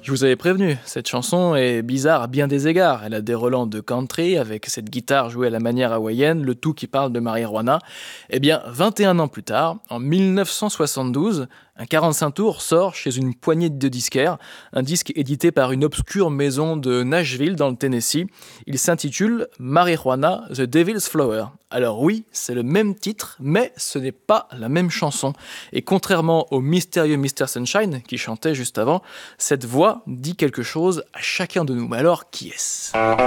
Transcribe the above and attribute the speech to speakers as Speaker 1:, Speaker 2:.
Speaker 1: Je vous avais prévenu, cette chanson est bizarre à bien des égards. Elle a des relents de country avec cette guitare jouée à la manière hawaïenne, le tout qui parle de marijuana. Eh bien, 21 ans plus tard, en 1972, un 45 tours sort chez une poignée de disquaires, un disque édité par une obscure maison de Nashville dans le Tennessee. Il s'intitule Marijuana, The Devil's Flower. Alors oui, c'est le même titre, mais ce n'est pas la même chanson. Et contrairement au mystérieux Mr. Sunshine, qui chantait juste avant, cette voix dit quelque chose à chacun de nous. Mais alors, qui est-ce ?